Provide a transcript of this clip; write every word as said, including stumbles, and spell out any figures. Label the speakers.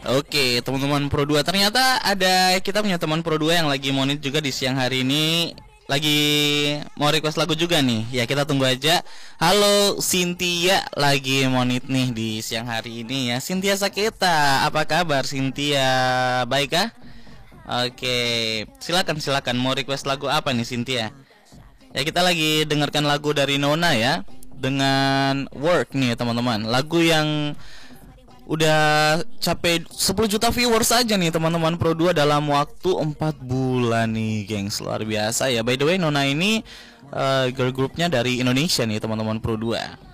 Speaker 1: Oke, teman-teman Pro dua, ternyata ada kita punya teman Pro dua yang lagi monit juga di siang hari ini. Lagi mau request lagu juga nih. Ya, kita tunggu aja. Halo Cynthia, lagi monit nih di siang hari ini ya. Cynthia Saketa, apa kabar Cynthia? Baik kah? Oke, silakan silakan mau request lagu apa nih Cynthia? Ya, kita lagi dengarkan lagu dari Nona ya, dengan Work nih teman-teman. Lagu yang udah capek sepuluh juta viewers aja nih teman-teman Pro dua dalam waktu empat bulan nih, gengs. Luar biasa ya. By the way, Nona ini uh, girl groupnya dari Indonesia nih teman-teman Pro dua.